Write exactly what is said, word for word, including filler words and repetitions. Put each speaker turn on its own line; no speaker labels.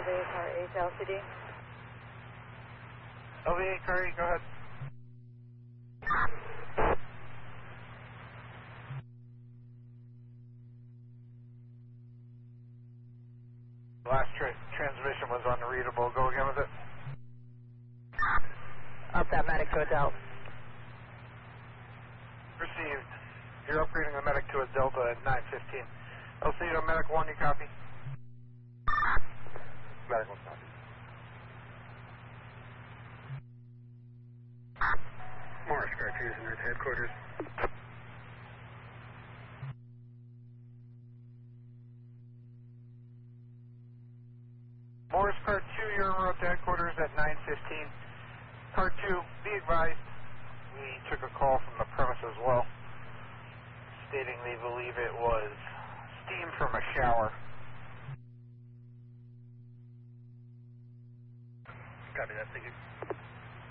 V eight car eight L C D.
L V eight car eight, go ahead. Last tra transmission was unreadable. Go again with it.
Up that medic to a Delta.
Received. You're upgrading the medic to a Delta at nine fifteen. L C to medic one, you copy? Medic one, copy. Morris Car two is in its headquarters. Morris Car two, you're en route to headquarters at nine fifteen. Car two, be advised, we took a call from the premise as well, stating they believe it was steam from a shower. Copy that, thank you.